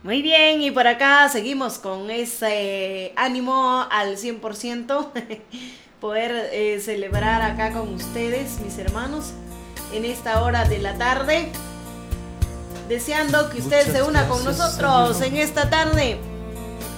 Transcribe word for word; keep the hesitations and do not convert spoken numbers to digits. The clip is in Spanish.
Muy bien, y por acá seguimos con ese ánimo al cien por ciento, poder eh, celebrar acá con ustedes, mis hermanos, en esta hora de la tarde, deseando que usted se Muchas una con gracias, nosotros Señor. en esta tarde.